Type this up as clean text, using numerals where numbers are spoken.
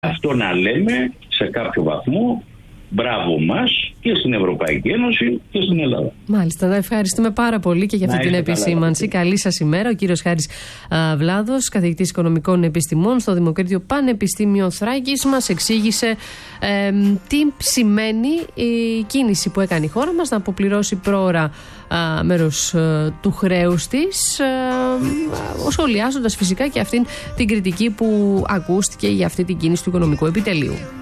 Αυτό να λέμε σε κάποιο βαθμό μπράβο μας και στην Ευρωπαϊκή Ένωση και στην Ελλάδα. Μάλιστα, να ευχαριστούμε πάρα πολύ και για αυτή την επισήμανση. Καλή σας ημέρα. Ο κύριος Χάρης Βλάδος, καθηγητής Οικονομικών Επιστημών στο Δημοκρίτιο Πανεπιστήμιο Θράκης, μας εξήγησε τι σημαίνει η κίνηση που έκανε η χώρα μας να αποπληρώσει πρόωρα μέρος του χρέους της, σχολιάζοντας φυσικά και αυτήν την κριτική που ακούστηκε για αυτή την κίνηση του Οικονομικού Επιτελείου.